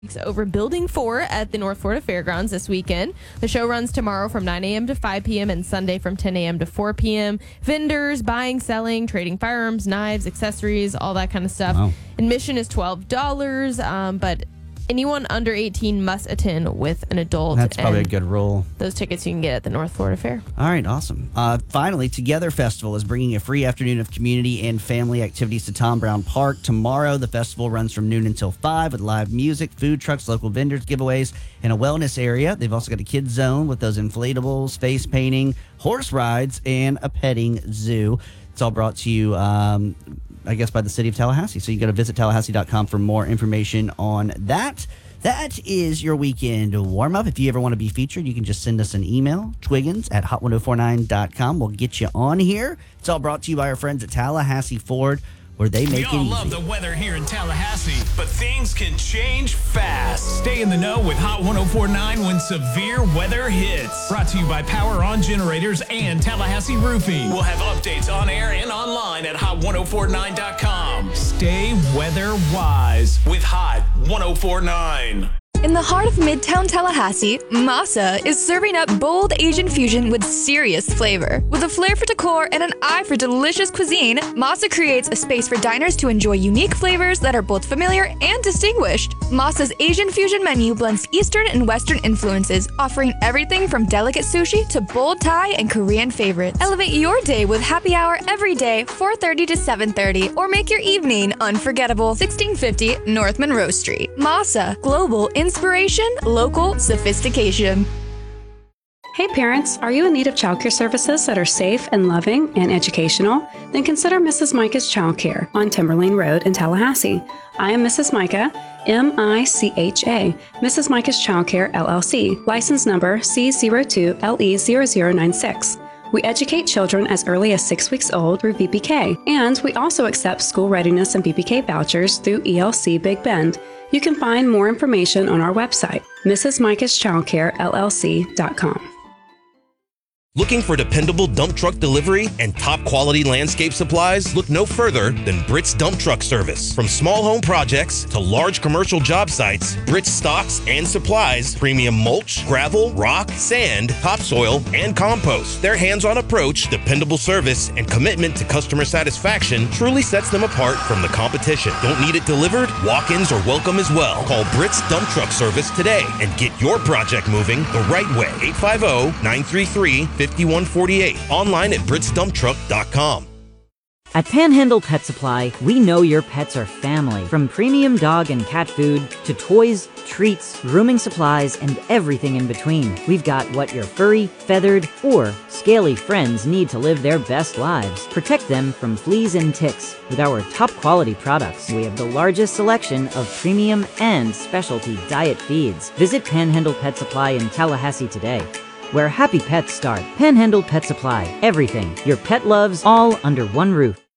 over Building 4 at the North Florida Fairgrounds this weekend. The show runs tomorrow from 9 a.m. to 5 p.m. and Sunday from 10 a.m. to 4 p.m. Vendors, buying, selling, trading firearms, knives, accessories, all that kind of stuff. Wow. Admission is $12, but anyone under 18 must attend with an adult. That's probably a good rule. Those tickets you can get at the North Florida Fair. All right, awesome. Finally, Together Festival is bringing a free afternoon of community and family activities to Tom Brown Park. Tomorrow, the festival runs from noon until 5 with live music, food trucks, local vendors, giveaways, and a wellness area. They've also got a kids zone with those inflatables, face painting, horse rides, and a petting zoo. It's all brought to you, I guess, by the city of Tallahassee. So you go to visit Tallahassee.com for more information on that. That is your weekend warm-up. If you ever want to be featured, you can just send us an email, twiggins@hot1049.com. We'll get you on here. It's all brought to you by our friends at Tallahassee Ford, where they make it easy. We all love the weather here in Tallahassee, but things can change fast. Stay in the know with Hot 1049 when severe weather hits. Brought to you by Power On Generators and Tallahassee Roofing. We'll have updates on air and online at hot1049.com. Stay weather wise with Hot 1049. In the heart of Midtown Tallahassee, Masa is serving up bold Asian fusion with serious flavor. With a flair for decor and an eye for delicious cuisine, Masa creates a space for diners to enjoy unique flavors that are both familiar and distinguished. Masa's Asian fusion menu blends Eastern and Western influences, offering everything from delicate sushi to bold Thai and Korean favorites. Elevate your day with happy hour every day, 4:30 to 7:30, or make your evening unforgettable. 1650 North Monroe Street. Masa, global inspiration, local sophistication. Hey parents, are you in need of childcare services that are safe and loving and educational? Then consider Mrs. Micah's Childcare on Timberlane Road in Tallahassee. I am Mrs. Micah, M-I-C-H-A, Mrs. Micah's Childcare LLC, license number C02LE0096. We educate children as early as 6 weeks old through BPK, and we also accept school readiness and BPK vouchers through ELC Big Bend. You can find more information on our website, mrsmicahschildcarellc.com. Looking for dependable dump truck delivery and top quality landscape supplies? Look no further than Britt's Dump Truck Service. From small home projects to large commercial job sites, Britt's stocks and supplies premium mulch, gravel, rock, sand, topsoil, and compost. Their hands-on approach, dependable service, and commitment to customer satisfaction truly sets them apart from the competition. Don't need it delivered? Walk-ins are welcome as well. Call Britt's Dump Truck Service today and get your project moving the right way. 850-933-5148. Online at britsdumptruck.com. At Panhandle Pet Supply, we know your pets are family. From premium dog and cat food to toys, treats, grooming supplies, and everything in between. We've got what your furry, feathered, or scaly friends need to live their best lives. Protect them from fleas and ticks with our top quality products. We have the largest selection of premium and specialty diet feeds. Visit Panhandle Pet Supply in Tallahassee today, where happy pets start. Panhandle Pet Supply. Everything your pet loves, all under one roof.